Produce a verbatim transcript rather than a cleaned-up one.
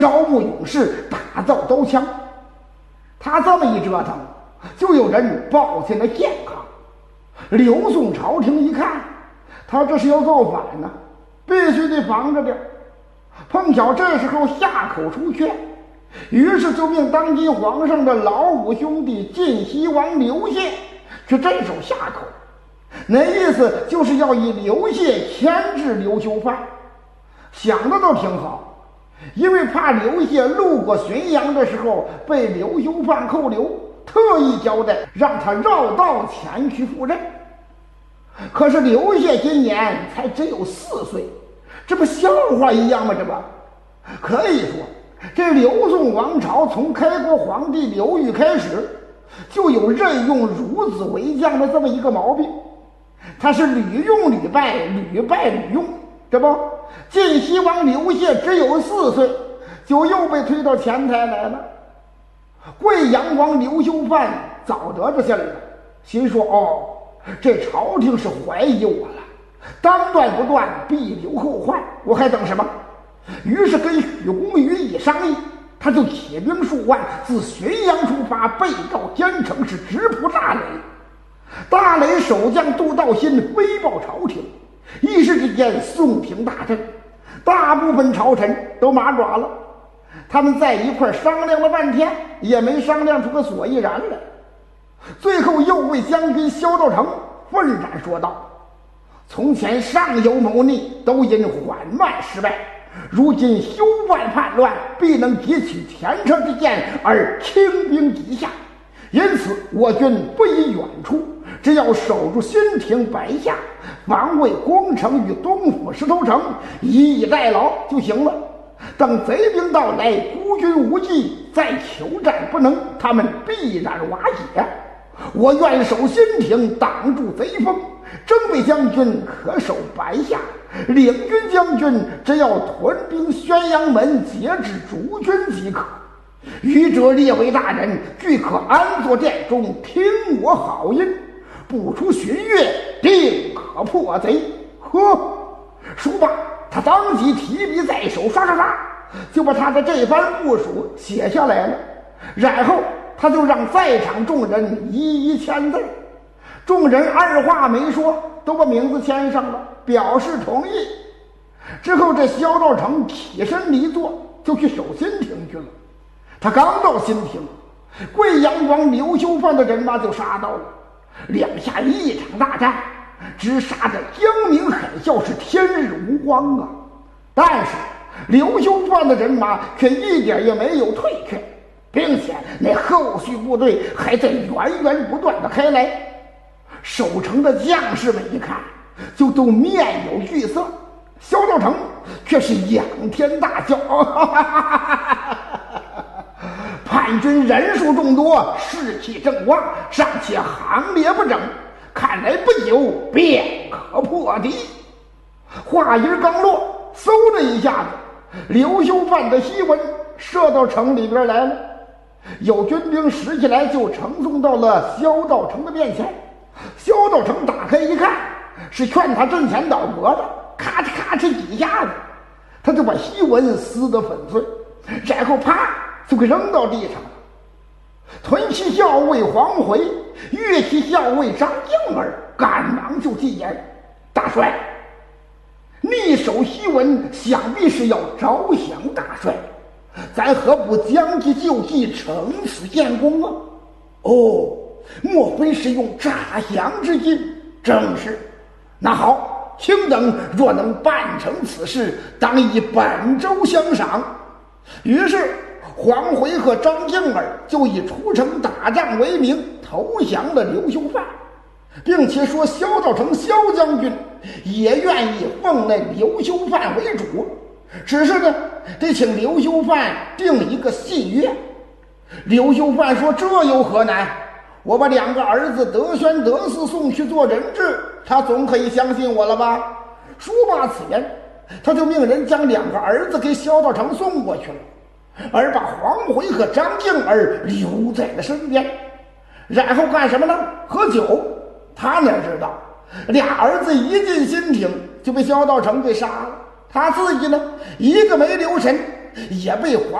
招募勇士，打造刀枪。他这么一折腾，就有人抱歉了健康。刘宋朝廷一看，他这是要造反呢，必须得防着点。碰巧这时候夏口出缺，于是就命当今皇上的老五兄弟晋西王刘燮去镇守夏口。那意思就是要以刘燮牵制刘修范。想的都挺好，因为怕刘燮路过浔阳的时候被刘修范扣留，特意交代让他绕道前去赴任。可是刘燮今年才只有四岁，这不笑话一样吗？这不可以说，这刘宋王朝从开国皇帝刘裕开始，就有任用孺子为将的这么一个毛病。他是屡用屡败，屡败屡用。这不，晋西王刘燮只有四岁，就又被推到前台来了。贵阳王刘修范早得着信了，心说：哦，这朝廷是怀疑我了，当断不断，必留后患，我还等什么？于是跟许公于一商议，他就起兵数万，自浔阳出发，背到坚城，是直扑大雷。大雷守将杜道新飞报朝廷，一时之间宋廷大震，大部分朝臣都麻爪了。他们在一块商量了半天，也没商量出个所以然来。最后右卫将军萧道成愤然说道：从前上有谋逆，都因缓慢失败，如今修范叛乱，必能劫取前车之鉴而轻兵击下。因此我军不宜远出，只要守住新亭白下，防卫宫城与东府石头城，以逸待劳就行了。等贼兵到来，孤军无计，再求战不能，他们必然瓦解。我愿守新亭，挡住贼锋。征卫将军可守白下，领军将军只要屯兵宣阳门，截止逐军即可。愚者列为大人，俱可安坐殿中，听我好音，不出旬月，定可破贼。呵，说罢，他当即提笔在手，刷刷刷，就把他的这番部署写下来了。然后他就让在场众人一一签字。众人二话没说，都把名字签上了，表示同意。之后这萧道成起身离座，就去守新亭去了。他刚到新亭，贵阳王刘修范的人马就杀到了，两下一场大战，直杀得江鸣海啸，是天日无光啊！但是刘修范的人马却一点也没有退却，并且那后续部队还在源源不断的开来。守城的将士们一看，就都面有惧色。萧道成却是仰天大笑：叛军人数众多，士气正旺，尚且行列不整，看来不久便可破敌。话音刚落，嗖的一下子，刘修范的檄文射到城里边来了。有军兵拾起来就呈送到了萧道成的面前。萧道成打开一看，是劝他阵前倒戈的，咔哧咔哧几下子，他就把檄文撕得粉碎，然后啪就给扔到地上了。屯骑校尉黄回、乐骑校尉张敬儿赶忙就进言：大帅，逆守檄文想必是要招降大帅，咱何不将计就计，惩此建功啊？哦，莫非是用诈降之计？正是。那好，卿等若能办成此事，当以本州相赏。于是黄回和张敬儿就以出城打仗为名投降了刘修范，并且说萧道成萧将军也愿意奉那刘修范为主，只是呢得请刘修范定一个信约。刘修范说：这有何难？我把两个儿子德宣、德嗣送去做人质，他总可以相信我了吧？说罢此言，他就命人将两个儿子给萧道成送过去了，而把黄回和张敬儿留在了身边。然后干什么呢？喝酒。他哪知道俩儿子一进新亭就被萧道成给杀了，他自己呢一个没留神也被皇